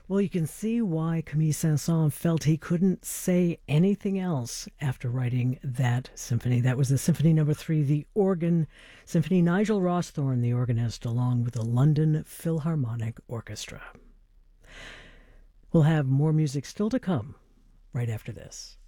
Well, you can see why Camille Saint-Saëns felt he couldn't say anything else after writing that symphony. That was the Symphony Number 3, the organ symphony. Nigel Rawsthorne, the organist, along with the London Philharmonic Orchestra. We'll have more music still to come right after this.